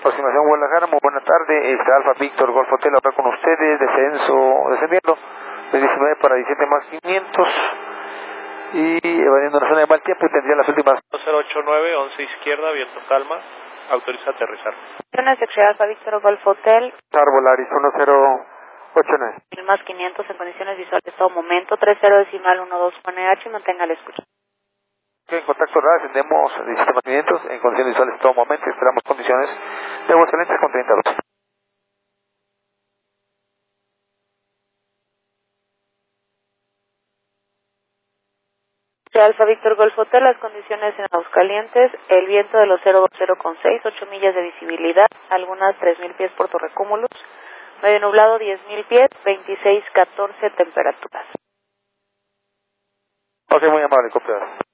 Aproximación Guadalajara, muy buena tarde. Alfa Víctor Golf Hotel, habla con ustedes, descendiendo de 19 para 17 más 500 y evadiendo la zona de mal tiempo y tendría las últimas 089, 11 izquierda, viento calma, autoriza aterrizar. Una sección Alfa Víctor Golf Hotel. Arbolaris 1089. Más 500 en condiciones visuales todo momento, 30 decimal 12 NH, mantenga la escucha. En contacto radar, ascendemos 17 más 500 en condiciones visuales todo momento, esperamos condiciones de vuelo excelentes con 32. Alfa Víctor Golf Hotel, las condiciones en Aguascalientes, el viento de los 020,6, 8 millas de visibilidad, algunas 3.000 pies por Torrecúmulos, medio nublado 10.000 pies, 26-14 temperaturas. Ok, muy amable, copiado.